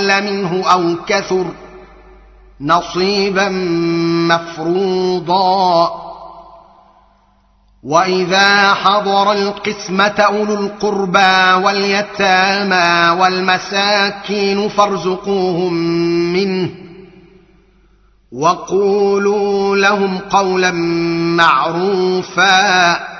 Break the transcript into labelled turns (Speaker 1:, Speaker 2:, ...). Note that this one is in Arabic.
Speaker 1: قل منه أو كثر نصيبا مفروضا. وإذا حضر القسمة أولو القربى واليتامى والمساكين فارزقوهم منه وقولوا لهم قولا معروفا